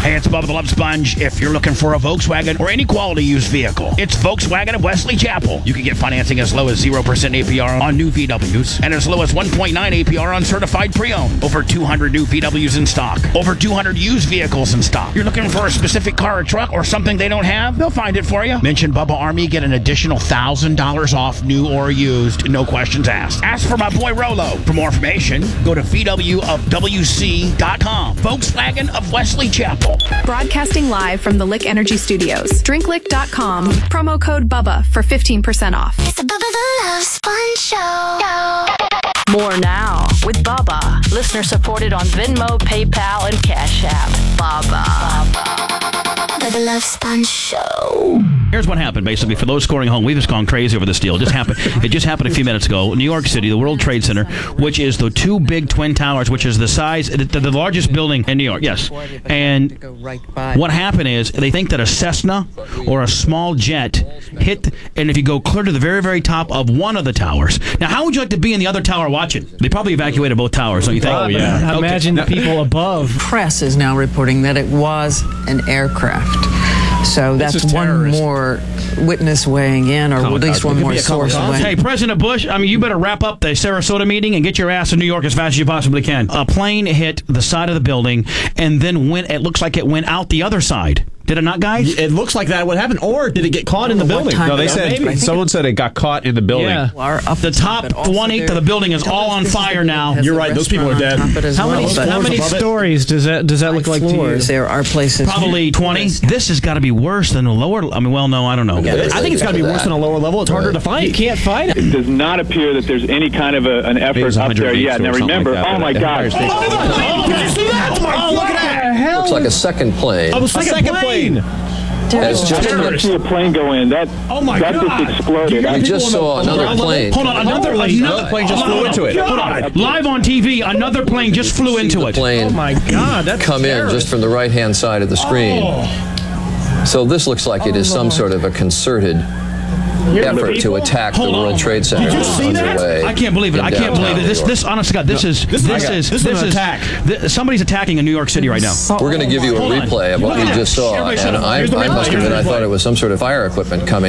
Hey, it's Bubba the Love Sponge. If you're looking for a Volkswagen or any quality used vehicle, it's Volkswagen of Wesley Chapel. You can get financing as low as 0% APR on new VWs and as low as 1.9 APR on certified pre-owned. Over 200 new VWs in stock. Over 200 used vehicles in stock. You're looking for a specific car or truck or something they don't have? They'll find it for you. Mention Bubba Army, get an additional $1,000 off new or used. No questions asked. Ask for my boy Rolo. For more information, go to VWofWC.com. Volkswagen of Wesley Chapel. Broadcasting live from the Lick Energy Studios. DrinkLick.com. Promo code BUBBA for 15% off. It's the Bubba the Love Sponge Show. More now with Bubba. Listener supported on Venmo, PayPal, and Cash App. Bubba. Bubba Love Sponge Show. Here's what happened, basically, for those scoring home. We've just gone crazy over this deal. It just happened a few minutes ago. New York City, the World Trade Center, which is the two big twin towers, which is the size, the largest building in New York. Yes. And what happened is they think that a Cessna or a small jet hit, and if you go clear to the very, very top of one of the towers. Now, how would you like to be in the other tower watching? They probably evacuated both towers, don't you think? Oh, yeah. Okay. Imagine the people above. Press is now reporting that it was an aircraft. So that's one more witness weighing in, or at least one more source weighing in. Hey, President Bush, you better wrap up the Sarasota meeting and get your ass to New York as fast as you possibly can. A plane hit the side of the building and then it looks like it went out the other side. Did it not, guys? It looks like that. What happened? Or did it get caught in the building? No, they said someone said it got caught in the building. Yeah. The top 1/8 of the building is all on fire now. You're right. Those people are dead. How many stories does that look like to you? There are places. Probably 20. This has got to be worse than the lower. I don't know. I think it's got to be worse than a lower level. It's harder to fight. You can't fight it. It does not appear that there's any kind of an effort up there yet. Now remember, oh my God. Did you see that? Oh, look at that. Looks like a second plane. A second plane. I didn't see a plane go in. That just exploded. We just saw another plane. Hold on, another plane just flew into it. Hold on, live on TV, another plane just flew into it. Plane oh my God, that's come in just from the right-hand side of the screen. So this looks like it is some sort of a concerted effort to attack the World Trade Center. Did you see that? I can't believe it. I can't believe it. This honest to God, this is an attack. Somebody's attacking in New York City right now. We're going to give you a replay of what we just saw, and I must admit I thought it was some sort of fire equipment coming.